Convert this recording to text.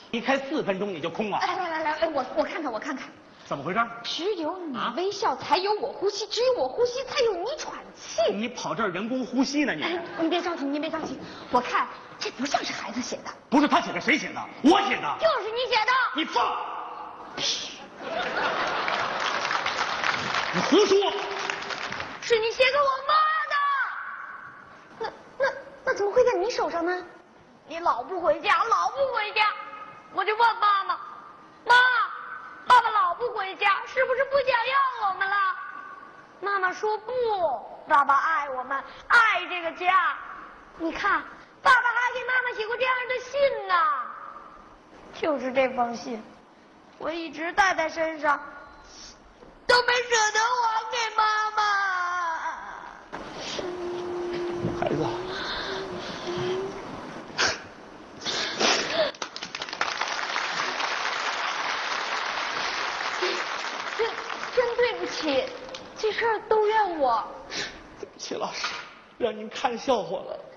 你开4分钟你就空了。 来，我看看，我看看。 怎么回事？ 只有你微笑，才有我呼吸；只有我呼吸，才有你喘气。 你跑这儿人工呼吸呢？你您别着急，您别着急。我看这不像是孩子写的。 不是他写的，谁写的？我写的。 就是你写的。 你放！你胡说！ 是你写给我妈的。那怎么会在你手上呢？你老不回家，我就问妈妈，爸爸老不回家，是不是不想要我们了？妈妈说不，爸爸爱我们，爱这个家。你看，爸爸还给妈妈写过这样的信呢。就是这封信，我一直带在身上，都没舍得还给妈妈。 孩子。 真对不起，这事儿都怨我。 对不起，老师，让您看笑话了。